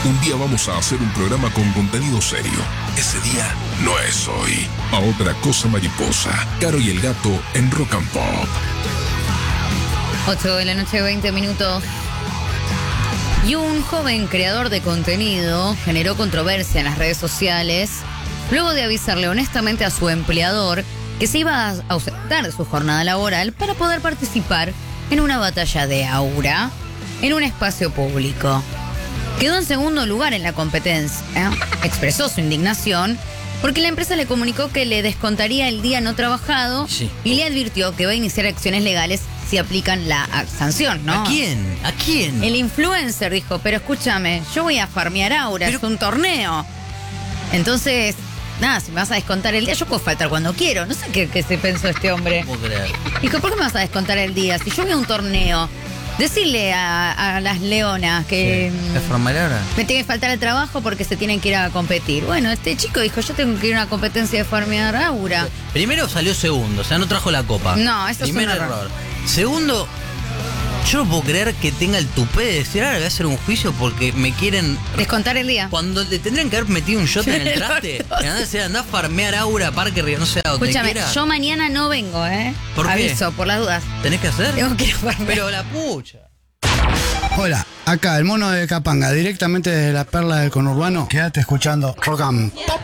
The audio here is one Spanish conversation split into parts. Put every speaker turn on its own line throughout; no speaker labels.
Un día vamos a hacer un programa con contenido serio. Ese día no es hoy. A otra cosa mariposa. Caro y el gato en Rock and Pop.
8 de la noche, 20 minutos. Y un joven creador de contenido generó controversia en las redes sociales luego de avisarle honestamente a su empleador que se iba a ausentar de su jornada laboral para poder participar en una batalla de aura en un espacio público. Quedó en segundo lugar en la competencia. Expresó su indignación porque la empresa le comunicó que le descontaría el día no trabajado y le advirtió que va a iniciar acciones legales si aplican la sanción, ¿no?
¿A quién? ¿A quién?
El influencer dijo, pero escúchame, yo voy a farmear aura, es un torneo. Entonces, nada, si me vas a descontar el día, yo puedo faltar cuando quiero. No sé qué se pensó este hombre.
No puedo creer.
Dijo, ¿por qué me vas a descontar el día? Si yo voy a un torneo, decirle a las leonas que
¿Es farmear ahora?
me tiene que faltar el trabajo porque se tienen que ir a competir. Bueno, este chico dijo, yo tengo que ir a una competencia de farmear aura.
Primero salió segundo, o sea, no trajo la copa.
No, eso es un
Primer
error.
Segundo, yo no puedo creer que tenga el tupé de decir, ahora voy a hacer un juicio porque me quieren...
Descontar el día.
Cuando le tendrían que haber metido un shot en el traste, andá a farmear aura, parque, no sé a donde
Escúchame,
quiera.
yo mañana no vengo,
¿Por qué?
Aviso, por las dudas.
¿Tenés que hacer?
Tengo que ir a farmear.
Pero la pucha.
Hola, acá el mono de Capanga, directamente desde la perla del conurbano. Quédate escuchando Rock and Pop.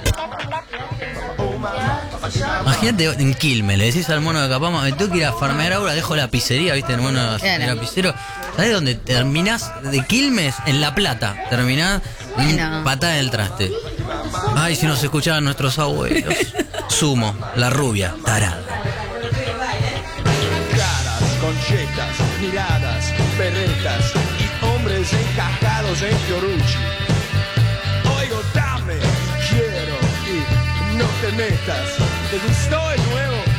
Imagínate en Quilmes, le decís al mono de Capama, me tengo que ir a farmear ahora, dejo la pizzería, ¿viste? El mono
Claro.
el lapicero. ¿Sabés dónde terminás de Quilmes? En La Plata. Terminás
Bueno.
patada en el traste. Ay, si nos escuchaban nuestros abuelos. Sumo, la rubia, tarada.
Caras, conchetas, miradas, berretas y hombres encajados en Fiorucci. Oigo, dame, quiero y no te metas. ¿Te gustó el nuevo